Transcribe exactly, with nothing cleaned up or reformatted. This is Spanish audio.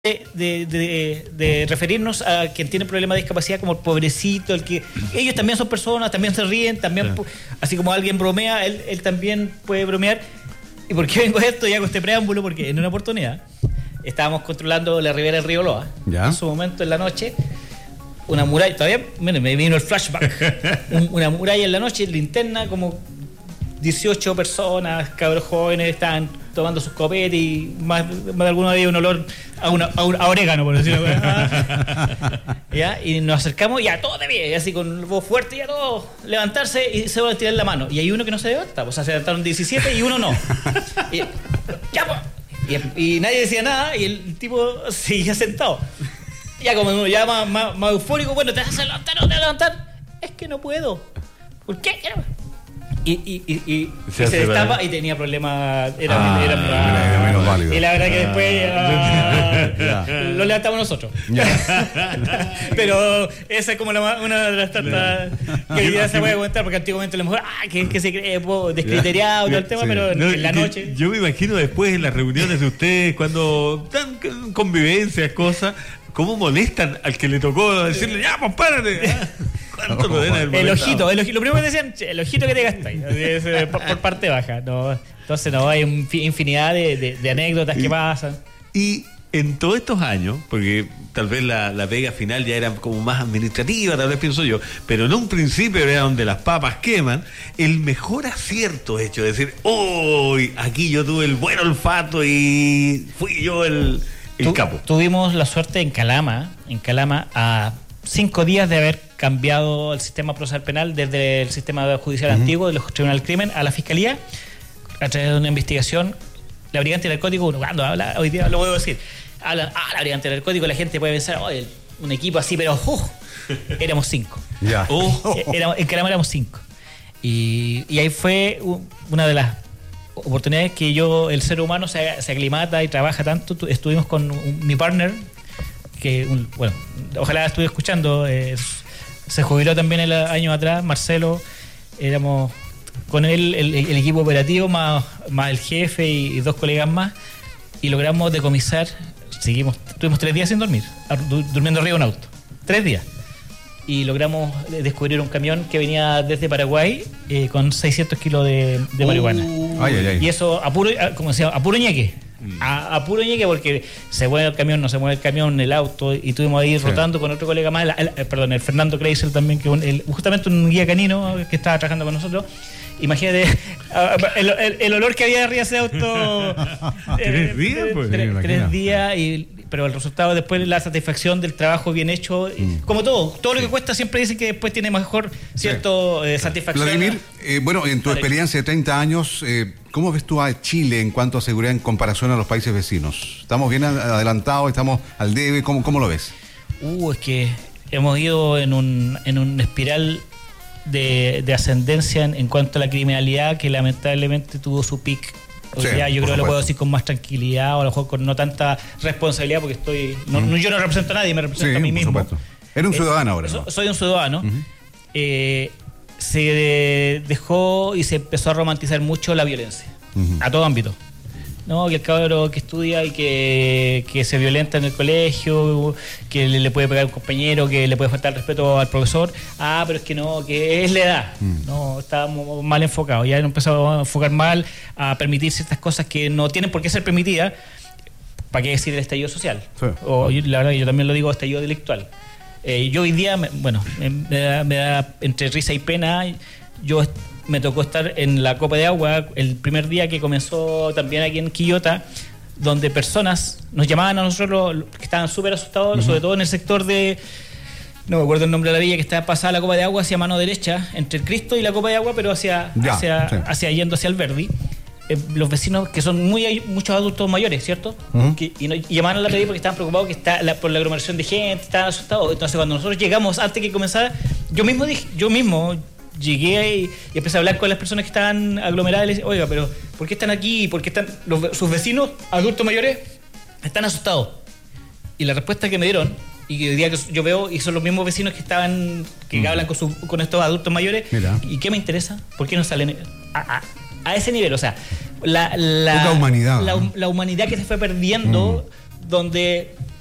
De, de, de, de referirnos a quien tiene problemas de discapacidad como el pobrecito, el que ellos también son personas, también se ríen, también, sí. Así como alguien bromea, él, él también puede bromear. ¿Y por qué vengo a esto? Ya con este preámbulo, porque en una oportunidad estábamos controlando la ribera del río Loa. ¿Ya? En su momento, en la noche, una muralla, todavía me, me vino el flashback, un, una muralla en la noche, linterna, como dieciocho personas, cabros jóvenes, estaban tomando sus copetes y más, más de alguno había un olor a, una, a, un, a orégano, por decirlo así. ¿Ya? Y nos acercamos, ya todos de pie, así con voz fuerte, ya todos levantarse y se van a tirar la mano. Y hay uno que no se levanta, o sea, se levantaron diecisiete y uno no. Y, ya, pues. Y, y nadie decía nada y el tipo seguía sentado. Ya como ya más, más, más eufórico, bueno, ¿te vas a levantar o no te vas a levantar? Es que no puedo. ¿Por qué? Y, y, y, y se, se destapa y tenía problemas. Era, ah, era, era, era menos válido. Y la verdad que después ah, lo levantamos nosotros. Pero esa es como la, una de las tantas que hoy día se puede comentar, porque antiguamente a lo mejor, ah, que, que se cree po, descriteriado todo el tema, sí. Pero no, en la noche. Yo me imagino después en las reuniones de ustedes, cuando dan convivencias, cosas, cómo molestan al que le tocó decirle, ya, pues párate. ¿Cuánto lo den el, el ojito, el ojito, lo primero que decían, el ojito que te gastáis, por, por parte baja. No, entonces no, hay un, infinidad de, de, de anécdotas y, que pasan. Y en todos estos años, porque tal vez la, la pega final ya era como más administrativa, tal vez pienso yo, pero en un principio era donde las papas queman, el mejor acierto hecho, es decir, hoy oh, aquí yo tuve el buen olfato y fui yo el, el tu, capo. Tuvimos la suerte en Calama, en Calama a cinco días de haber cambiado el sistema procesal penal desde el sistema judicial uh-huh. antiguo de los tribunales del crimen a la fiscalía a través de una investigación. La brigante del narcótico, uno cuando habla, hoy día lo puedo decir, hablan, ah, la brigante del narcótico, la gente puede pensar, oh, el, un equipo así, pero uh, éramos cinco. Ya. Uh, éramos, en Calama éramos cinco. Y, y ahí fue una de las oportunidades que yo, el ser humano se, se aclimata y trabaja tanto. Estuvimos con un, mi partner, que, un, bueno, ojalá estuve escuchando, eh, se jubiló también el año atrás, Marcelo, éramos con él el, el equipo operativo, más, más el jefe y, y dos colegas más, y logramos decomisar, seguimos, estuvimos tres días sin dormir, durmiendo arriba de un auto, tres días, y logramos descubrir un camión que venía desde Paraguay eh, con seiscientos kilos de, de marihuana. Uh, ay, ay, ay. Y eso a puro, a, como se llama, a puro ñeque. A, a puro ñeque, porque se mueve el camión, no se mueve el camión, el auto, y tuvimos ahí sí. rotando con otro colega más, el, el, perdón, el Fernando Kreisel también, que un, el, justamente un guía canino que estaba trabajando con nosotros. Imagínate el, el, el olor que había arriba de ese auto. ¿Tres días? Pues, tres, tres días, y, pero el resultado después, la satisfacción del trabajo bien hecho, mm. como todo, todo lo que cuesta siempre dicen que después tiene mejor cierto sí. eh, satisfacción. Vladimir, eh, bueno, en tu Vale. experiencia de treinta años, eh, ¿cómo ves tú a Chile en cuanto a seguridad en comparación a los países vecinos? ¿Estamos bien adelantados? ¿Estamos al debe? ¿Cómo, cómo lo ves? Uh, es que hemos ido en un, en un espiral de, de ascendencia en, en cuanto a la criminalidad, que lamentablemente tuvo su pic. Hoy sí, día yo creo que lo puedo decir con más tranquilidad, o a lo mejor con no tanta responsabilidad, porque estoy no, mm. yo no represento a nadie, me represento sí, a mí mismo. Eres un ciudadano eh, ahora, ¿no? Soy un ciudadano. Uh-huh. eh, se dejó y se empezó a romantizar mucho la violencia, uh-huh. a todo ámbito. No, que el cabro que estudia y que, que se violenta en el colegio, que le, le puede pegar a un compañero, que le puede faltar el respeto al profesor. Ah, pero es que no, que es la edad. Mm. No, estábamos mal enfocados. Ya empezamos a enfocar mal, a permitir ciertas cosas que no tienen por qué ser permitidas. ¿Para qué decir el estallido social? Sí. O yo, la verdad, yo también lo digo, estallido delictual. Eh, yo hoy día, me, bueno, me, me, da, me da entre risa y pena. Yo me tocó estar en la Copa de Agua el primer día que comenzó también aquí en Quillota, donde personas nos llamaban a nosotros los, que estaban súper asustados, uh-huh. sobre todo en el sector de, no me acuerdo el nombre de la villa, que está pasada la Copa de Agua hacia mano derecha, entre el Cristo y la Copa de Agua, pero hacia, ya, hacia, sí. hacia yendo hacia el Verdi. Eh, los vecinos, que son muy muchos adultos mayores, ¿cierto? Uh-huh. Que, y, no, y llamaron a la P D I porque estaban preocupados que está la, por la aglomeración de gente, estaban asustados. Entonces cuando nosotros llegamos, antes que comenzara, yo mismo dije, yo mismo llegué y, y empecé a hablar con las personas que estaban aglomeradas y les dije, oiga, pero ¿por qué están aquí? ¿Por qué están los, sus vecinos, adultos mayores, están asustados? Y la respuesta que me dieron, y que hoy día que yo veo, y son los mismos vecinos que estaban, que mm. hablan con, su, con estos adultos mayores. Mira. ¿Y qué me interesa? ¿Por qué no salen a, a, a ese nivel? O sea, la, la, la humanidad. La, la humanidad que se fue perdiendo. Mm. donde